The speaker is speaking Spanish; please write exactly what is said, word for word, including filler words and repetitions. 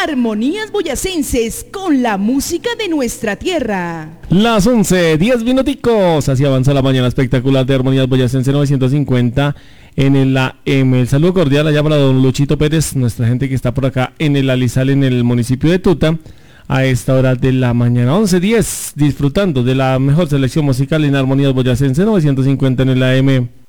Armonías Boyacenses con la música de nuestra tierra. Las once, diez minuticos, así avanza la mañana espectacular de Armonías Boyacense novecientos cincuenta en el A M. El saludo cordial allá para don Luchito Pérez, nuestra gente que está por acá en el Alizal, en el municipio de Tuta, a esta hora de la mañana, once diez, disfrutando de la mejor selección musical en Armonías Boyacense novecientos cincuenta en el A M.